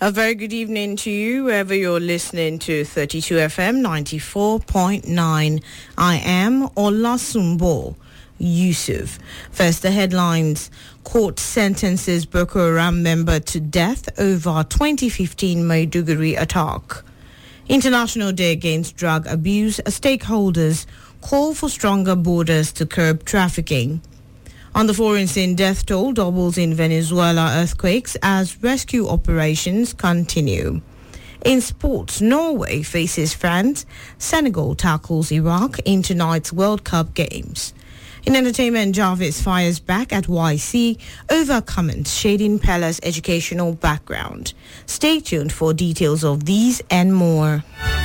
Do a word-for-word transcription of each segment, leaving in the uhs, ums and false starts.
A very good evening to you, wherever you're listening to thirty-two F M ninety-four point nine. I am Olasumbo Yusuf. First, the headlines. Court sentences Boko Haram member to death over twenty fifteen Maiduguri attack. International Day Against Drug Abuse. Stakeholders call for stronger borders to curb trafficking. On the foreign scene, death toll doubles in Venezuela earthquakes as rescue operations continue. In sports, Norway faces France. Senegal tackles Iraq in tonight's World Cup games. In entertainment, Jarvis fires back at Y C over comments shading Pella's educational background. Stay tuned for details of these and more.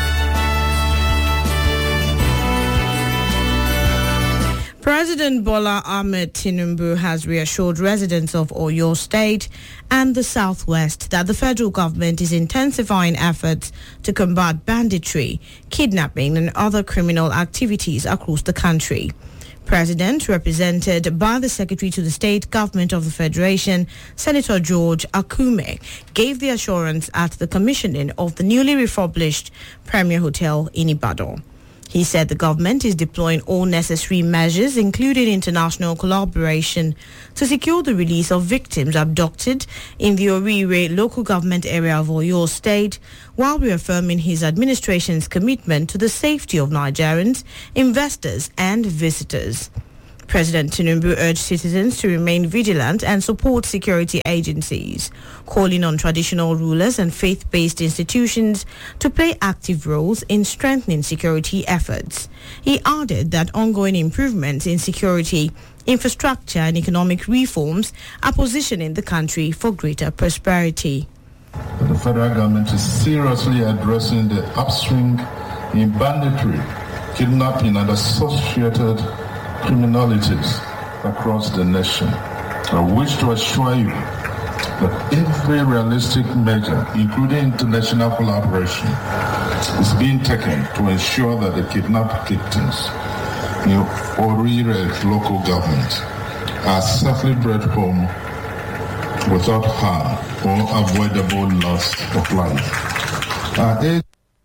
President Bola Ahmed Tinubu has reassured residents of Oyo State and the Southwest that the federal government is intensifying efforts to combat banditry, kidnapping and other criminal activities across the country. President, represented by the Secretary to the State Government of the Federation, Senator George Akume, gave the assurance at the commissioning of the newly refurbished Premier Hotel in Ibadan. He said the government is deploying all necessary measures, including international collaboration, to secure the release of victims abducted in the Orire local government area of Oyo State, while reaffirming his administration's commitment to the safety of Nigerians, investors and visitors. President Tinubu urged citizens to remain vigilant and support security agencies, calling on traditional rulers and faith-based institutions to play active roles in strengthening security efforts. He added that ongoing improvements in security, infrastructure and economic reforms are positioning the country for greater prosperity. The federal government is seriously addressing the upswing in banditry, kidnapping and associated criminalities across the nation. I wish to assure you that every realistic measure, including international collaboration, is being taken to ensure that the kidnapped victims in Orire local government are safely brought home without harm or avoidable loss of life. Our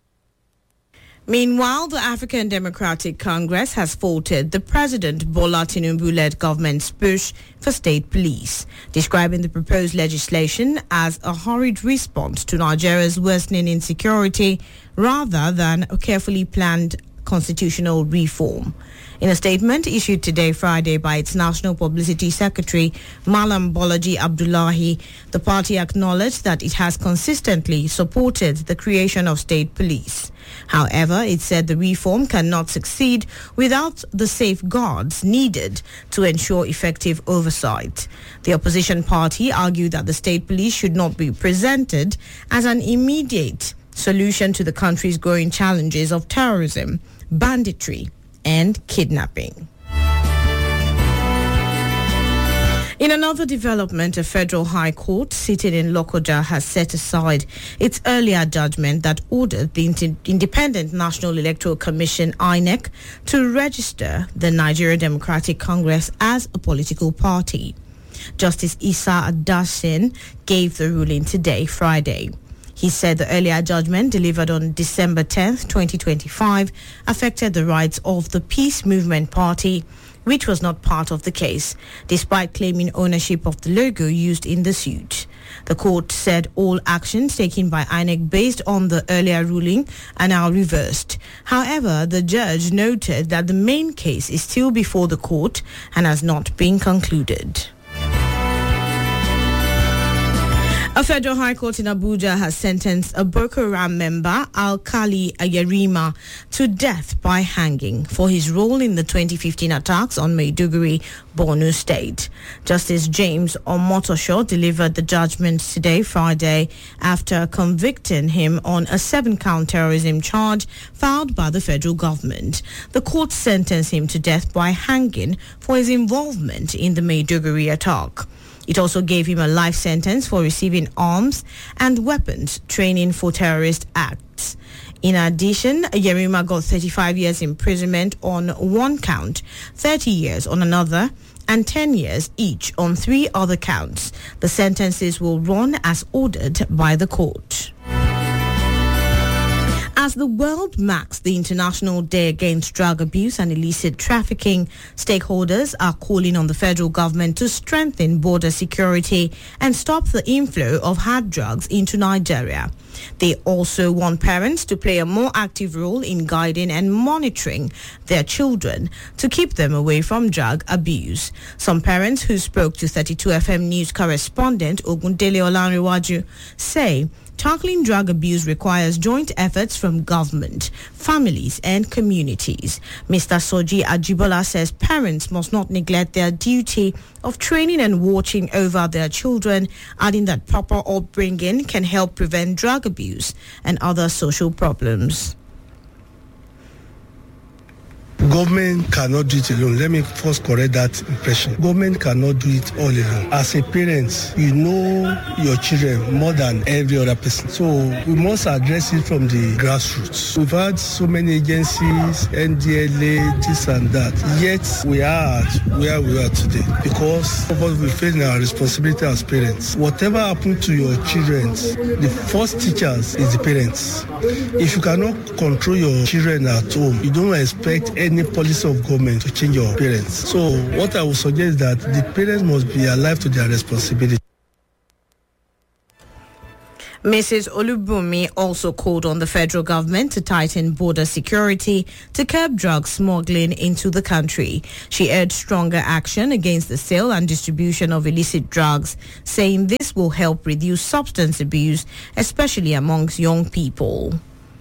Meanwhile, the African Democratic Congress has faulted the President Bola Tinubu-led government's push for state police, describing the proposed legislation as a hurried response to Nigeria's worsening insecurity rather than a carefully planned constitutional reform. In a statement issued today, Friday, by its National Publicity Secretary, Malam Bolaji Abdullahi, the party acknowledged that it has consistently supported the creation of state police. However, it said the reform cannot succeed without the safeguards needed to ensure effective oversight. The opposition party argued that the state police should not be presented as an immediate solution to the country's growing challenges of terrorism, banditry, and kidnapping. In another development, a federal high court sitting in Lokoja has set aside its earlier judgment that ordered the Independent National Electoral Commission, I N E C, to register the Nigeria Democratic Congress as a political party. Justice Isa Adasin gave the ruling today, Friday. He said the earlier judgment, delivered on December tenth, twenty twenty-five, affected the rights of the Peace Movement Party, which was not part of the case, despite claiming ownership of the logo used in the suit. The court said all actions taken by I N E C based on the earlier ruling are now reversed. However, the judge noted that the main case is still before the court and has not been concluded. A federal high court in Abuja has sentenced a Boko Haram member, Alkali Ayerima, to death by hanging for his role in the twenty fifteen attacks on Maiduguri, Borno State. Justice James Omotosho delivered the judgment today, Friday, after convicting him on a seven-count terrorism charge filed by the federal government. The court sentenced him to death by hanging for his involvement in the Maiduguri attack. It also gave him a life sentence for receiving arms and weapons training for terrorist acts. In addition, Yerima got thirty-five years imprisonment on one count, thirty years on another, and ten years each on three other counts. The sentences will run as ordered by the court. As the world marks the International Day Against Drug Abuse and Illicit Trafficking, stakeholders are calling on the federal government to strengthen border security and stop the inflow of hard drugs into Nigeria. They also want parents to play a more active role in guiding and monitoring their children to keep them away from drug abuse. Some parents who spoke to thirty-two F M News correspondent Ogundele Olanrewaju say tackling drug abuse requires joint efforts from government, families and communities. Mister Soji Ajibola says parents must not neglect their duty of training and watching over their children, adding that proper upbringing can help prevent drug abuse and other social problems. Government cannot do it alone. Let me first correct that impression. Government cannot do it all alone. As a parent, you know your children more than every other person. So we must address it from the grassroots. We've had so many agencies, N D L A, this and that. Yet we are where we are today because of what we feel in our responsibility as parents. Whatever happened to your children, the first teachers is the parents. If you cannot control your children at home, you don't expect any any policy of government to change your parents. So what I would suggest is that the parents must be alive to their responsibility. Missus Olubumi also called on the federal government to tighten border security to curb drug smuggling into the country. She urged stronger action against the sale and distribution of illicit drugs, saying this will help reduce substance abuse, especially amongst young people.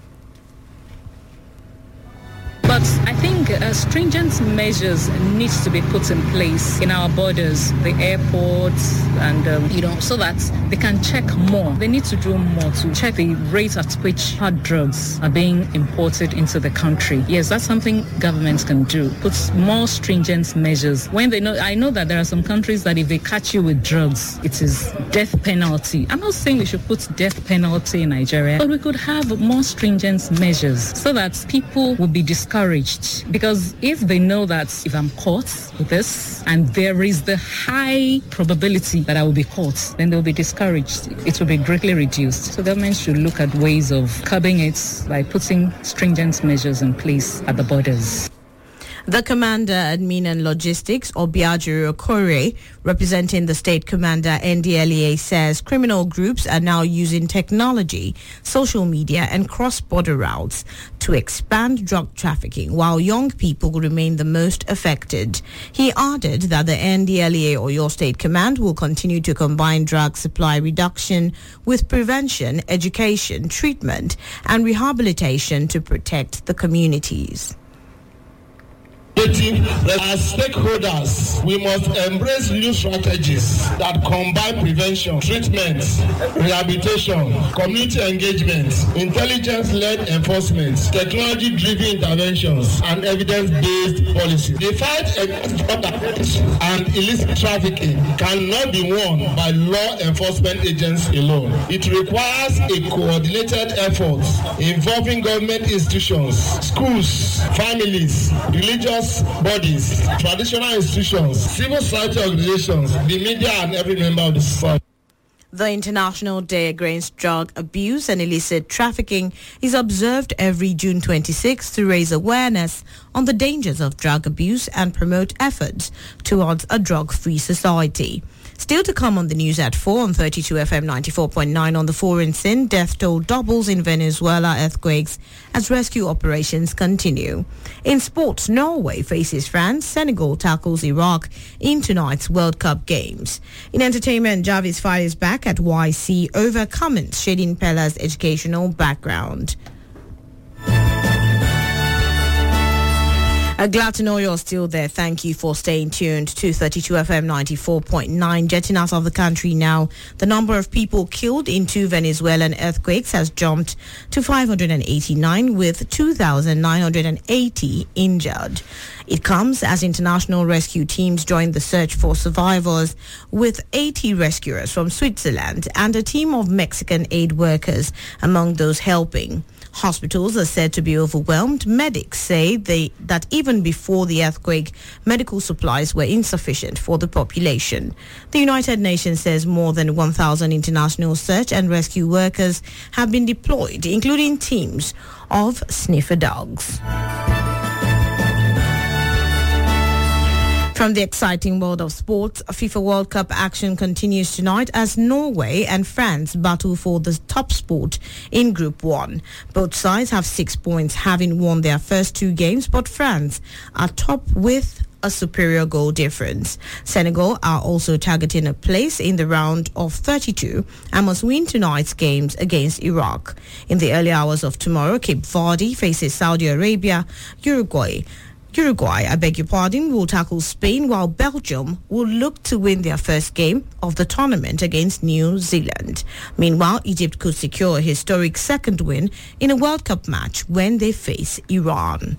But I think uh, stringent measures need to be put in place in our borders, the airports, and, um, you know, so that they can check more. They need to do more to check the rate at which hard drugs are being imported into the country. Yes, that's something governments can do. Put more stringent measures. When they know, I know that there are some countries that if they catch you with drugs, it is death penalty. I'm not saying we should put death penalty in Nigeria, but we could have more stringent measures so that people will be discouraged. Because if they know that if I'm caught with this and there is the high probability that I will be caught, then they'll be discouraged. It will be greatly reduced. So government should look at ways of curbing it by putting stringent measures in place at the borders. The Commander, Admin and Logistics, Obiajuru Okore, representing the State Commander N D L E A, says criminal groups are now using technology, social media and cross-border routes to expand drug trafficking, while young people remain the most affected. He added that the N D L E A or your State Command will continue to combine drug supply reduction with prevention, education, treatment and rehabilitation to protect the communities. As stakeholders, we must embrace new strategies that combine prevention, treatment, rehabilitation, community engagement, intelligence-led enforcement, technology-driven interventions, and evidence-based policy. The fight against drug abuse and illicit trafficking cannot be won by law enforcement agents alone. It requires a coordinated effort involving government institutions, schools, families, religious bodies, traditional institutions, civil society organizations, the media and every member of the society. The International Day Against Drug Abuse and Illicit Trafficking is observed every June twenty-sixth to raise awareness on the dangers of drug abuse and promote efforts towards a drug-free society. Still to come on the news at four on thirty-two F M ninety-four point nine on the foreign scene, death toll doubles in Venezuela earthquakes as rescue operations continue. In sports, Norway faces France, Senegal tackles Iraq in tonight's World Cup games. In entertainment, Jarvis fires back at Y C over comments shading Pella's educational background. Uh, glad to know you're still there. Thank you for staying tuned to thirty-two F M ninety-four point nine. Jetting out of the country now, the number of people killed in two Venezuelan earthquakes has jumped to five hundred eighty-nine, with two thousand nine hundred eighty injured. It comes as international rescue teams join the search for survivors, with eighty rescuers from Switzerland and a team of Mexican aid workers among those helping. Hospitals are said to be overwhelmed. Medics say they, that even before the earthquake, medical supplies were insufficient for the population. The United Nations says more than one thousand international search and rescue workers have been deployed, including teams of sniffer dogs. From the exciting world of sports, FIFA World Cup action continues tonight as Norway and France battle for the top spot in Group one. Both sides have six points, having won their first two games, but France are top with a superior goal difference. Senegal are also targeting a place in the round of thirty-two and must win tonight's games against Iraq. In the early hours of tomorrow, Cape Verde faces Saudi Arabia. Uruguay Uruguay, I beg your pardon, will tackle Spain, while Belgium will look to win their first game of the tournament against New Zealand. Meanwhile, Egypt could secure a historic second win in a World Cup match when they face Iran.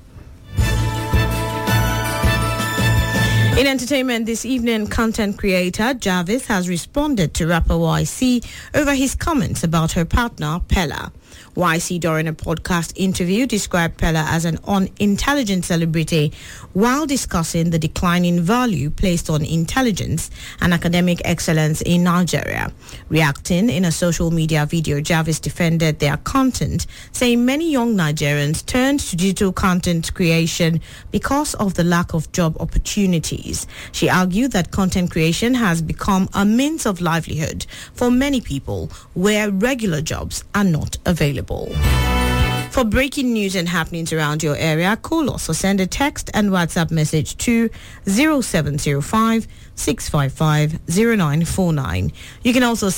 In entertainment this evening, content creator Jarvis has responded to rapper Y C over his comments about her partner, Pella. Y C, during a podcast interview, described Pella as an unintelligent celebrity while discussing the declining value placed on intelligence and academic excellence in Nigeria. Reacting in a social media video, Jarvis defended their content, saying many young Nigerians turned to digital content creation because of the lack of job opportunities. She argued that content creation has become a means of livelihood for many people where regular jobs are not available. For breaking news and happenings around your area, call us or send a text and WhatsApp message to zero seven zero five, six five five, zero nine four nine. You can also